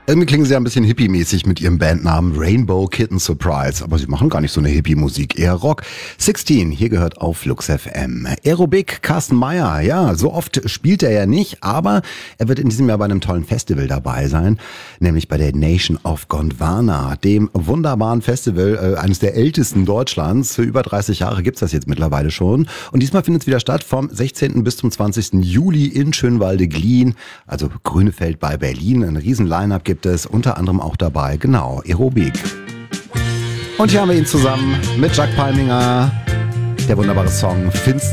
Irgendwie klingen sie ja ein bisschen hippie-mäßig mit ihrem Bandnamen Rainbow Kitten Surprise. Aber sie machen gar nicht so eine Hippie-Musik, eher Rock. 16, hier gehört auf Flux FM. Aerobic, Carsten Meyer. Ja, so oft spielt er ja nicht, aber er wird in diesem Jahr bei einem tollen Festival dabei sein. Nämlich bei der Nation of Gondwana, dem wunderbaren Festival, eines der ältesten Deutschlands. Für über 30 Jahre gibt's das jetzt mittlerweile schon. Und diesmal findet es wieder statt vom 16. bis zum 20. Juli in Schönwalde-Glien, also Grünefeld bei Berlin. Ein riesen Line-Up gibt es, unter anderem auch dabei, genau, Aerobic. Und hier haben wir ihn zusammen mit Jacques Palminger, der wunderbare Song Finster.